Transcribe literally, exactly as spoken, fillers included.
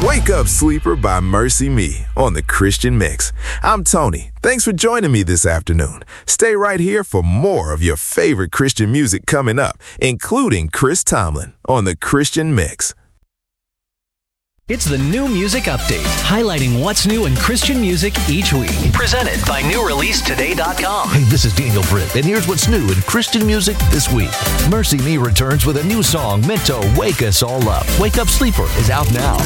Wake Up Sleeper by Mercy Me on the Christian Mix. I'm Tony. Thanks for joining me this afternoon. Stay right here for more of your favorite Christian music coming up, including Chris Tomlin on the Christian Mix. It's the New Music Update, highlighting what's new in Christian music each week. Presented by new release today dot com. Hey, this is Daniel Britt, and here's what's new in Christian music this week. Mercy Me returns with a new song meant to wake us all up. Wake Up Sleeper is out now.